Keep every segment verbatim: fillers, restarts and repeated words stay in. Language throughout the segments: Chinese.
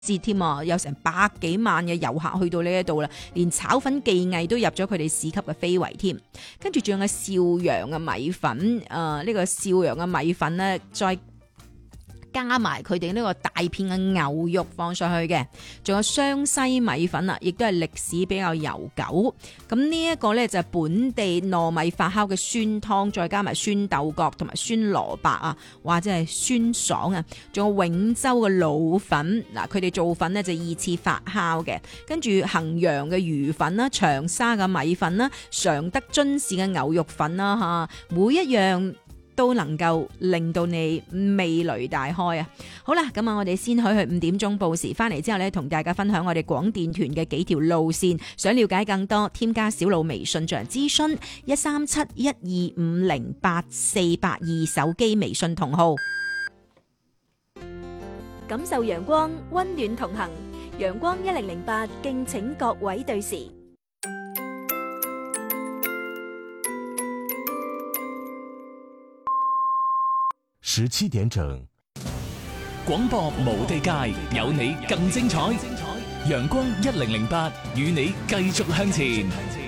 節添啊，有成百幾萬嘅遊客去到呢一度啦，連炒粉技藝都入咗佢哋市級嘅非遺添。跟住仲有少陽嘅米粉，誒、呃、呢、呢個少陽嘅米粉呢，再加埋佢哋呢個大片嘅牛肉放上去嘅，仲有湘西米粉啊，亦都係歷史比較悠久。咁呢一個呢，就係本地糯米發酵嘅酸湯，再加埋酸豆角同埋酸蘿蔔啊，或者係酸爽啊。仲有永州嘅老粉，嗱佢哋做粉呢就二次發酵嘅，跟住衡陽嘅魚粉啦、長沙嘅米粉啦、常德津市嘅牛肉粉啦嚇，每一樣都能夠令到你味蕾大開啊！好啦，咁啊，我哋先去去五點鐘報時，翻嚟之後呢，同大家分享我哋廣電團嘅幾條路線。想了解更多，添加小路微信進行諮詢，一三七一二五零八四八二手機微信同號。 感受陽光，溫暖同行。陽光一零零八，敬請各位對時。 十七點整， 廣播無地界，有你更精彩。陽光一零零八，與你繼續向前。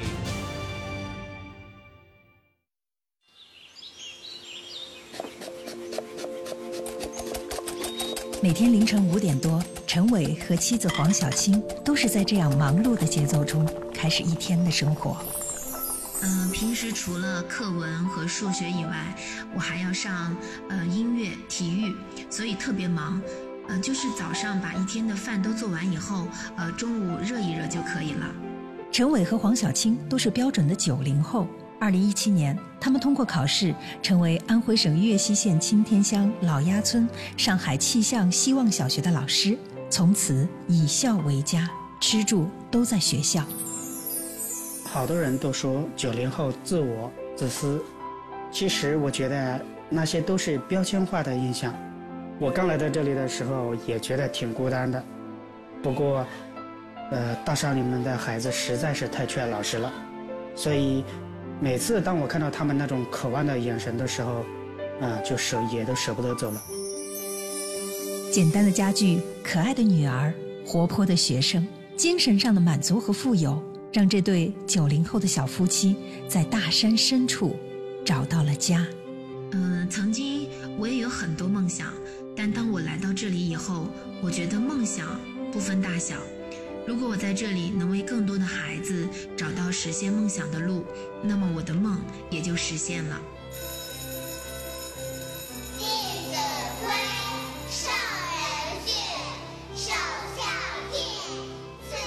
每天凌晨五點多，陳偉和妻子黃小青都是在這樣忙碌的節奏中開始一天的生活。 嗯、呃，平時除了課文和數學以外，我還要上呃音樂、體育，所以特別忙。呃，就是早上把一天的飯都做完以後，呃，中午熱一熱就可以了。 陳偉和黃小青都是標準的九零後。二零一七年，他們通過考試，成為安徽省粵西縣青天鄉老鴨村上海氣象希望小學的老師，從此以校為家，吃住都在學校。 好多人都說九零後自我自私，其實我覺得那些都是標籤化的印象。我剛來到這裡的時候也覺得挺孤單的，不過呃，大山裡面的孩子實在是太缺老師了，所以每次當我看到他們那種渴望的眼神的時候，呃，就捨也都捨不得走了。 簡單的家具，可愛的女兒，活潑的學生，精神上的滿足和富有，讓這對九零後的小夫妻在大山深處找到了家。 嗯、呃，曾經我也有很多夢想，但當我來到這裡以後，我覺得夢想不分大小。如果我在這裡能為更多的孩子找到實現夢想的路，那麼我的夢也就實現了。